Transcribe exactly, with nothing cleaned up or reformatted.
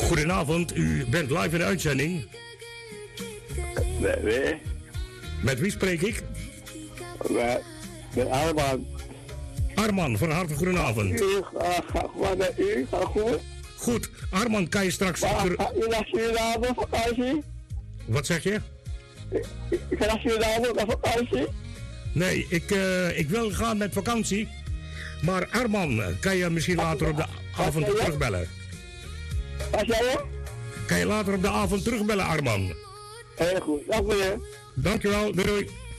Goedenavond, u bent live in de uitzending. Met wie? Met wie spreek ik? Met, met Arman. Arman, van harte goedenavond. U gaat gewoon met u, gaat goed. Goed, Arman, kan je straks... Maar gaat u naar Suriname op vakantie? Wat zeg je? Ik ga naar Suriname op vakantie. Nee, ik, uh, ik wil gaan met vakantie. Maar Arman, kan je misschien later op de avond terugbellen? Wat zei je? Kan je later op de avond terugbellen, Arman? Heel goed, dank meneer. Dankjewel, doei doei.